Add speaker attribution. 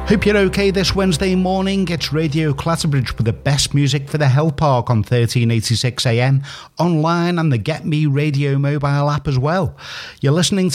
Speaker 1: Hope you're okay this Wednesday morning. It's Radio Clatterbridge with the best music for the Hell Park on 1386 AM, online and the Get Me Radio mobile app as well. You're listening to